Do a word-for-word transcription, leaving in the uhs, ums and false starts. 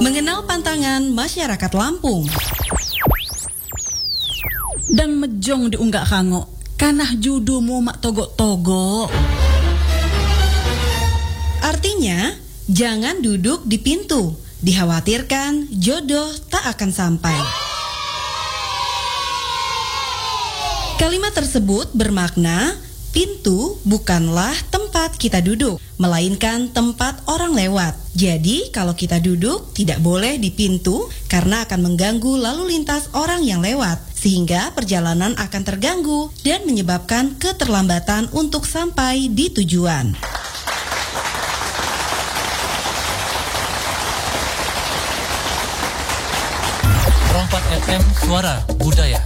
Mengenal pantangan masyarakat Lampung. Dan mejong diunggak kango, kanah judumu mak togok-togok. Artinya, jangan duduk di pintu. Dikhawatirkan jodoh tak akan sampai. Kalimat tersebut bermakna pintu bukanlah tempat kita duduk, melainkan tempat orang lewat. Jadi kalau kita duduk tidak boleh di pintu karena akan mengganggu lalu lintas orang yang lewat, sehingga perjalanan akan terganggu dan menyebabkan keterlambatan untuk sampai di tujuan. Rompat F M Suara Budaya.